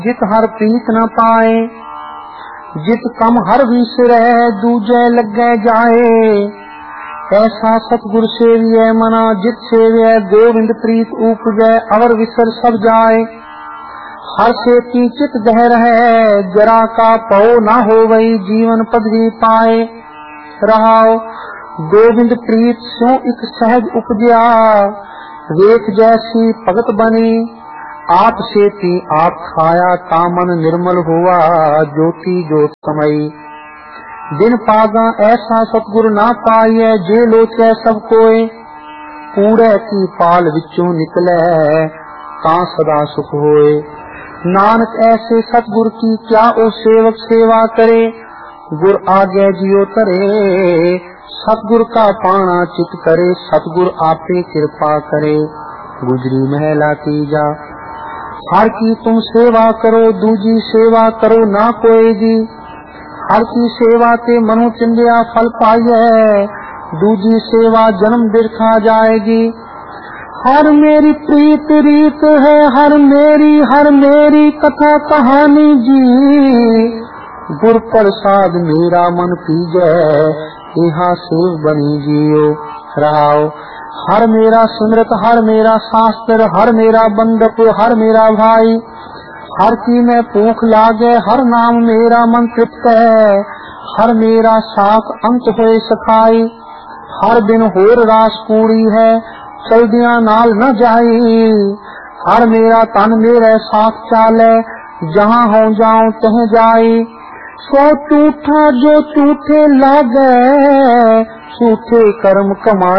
जित हर प्रीत न पाए, जित कम हर विसरै दूजे लगे जाए। ऐसा सतगुर सेविय मना जित सेविय गोविंद प्रीत उपजै अवर विसर सब जाए। हर से चित बह रहे जरा का पौ न होवई जीवन पदवी पाए। रहाओ गोविंद प्रीत स्यों एक सहज उपजया, वेख जैसी भगत बनी। आप सेती आप खाया कामन निर्मल हुआ, ज्योति ज्योत समई। दिन पागा ऐसा सतगुर ना पाइए, जे लोचे सब कोय। कूड़े की पाल विचों निकले ता सदा सुख होए। नानक ऐसे सतगुर की क्या ओ सेवक सेवा करे। गुर आगे जियो तरे सतगुर का पाना चित करे। सतगुर आपे कृपा करे गुजरी महला तीजा। हर की तुम सेवा करो दूजी सेवा करो ना कोई जी। हर की सेवा ते मनु चिंदिया फल पाइए, दूजी सेवा जन्म बिरखा जाएगी। हर मेरी प्रीत रीत है हर मेरी कथा कहानी जी। गुर प्रसाद मेरा मन पीजे, यहाँ सेव बनी जियो। रहाओ हर मेरा सिमरत हर मेरा शास्त्र, हर मेरा बंदप हर मेरा भाई। हर की में भूख लागे हर नाम मेरा मन तृप्त है। हर मेरा साथ अंत होए सखाई। हर दिन होर रास कूड़ी है चलदिया नाल न जाई। हर मेरा तन मेरे साथ चाले, जहाँ हो जाऊं तह जाई। सो झूठा जो झूठे लागे, झूठे कर्म कमाए।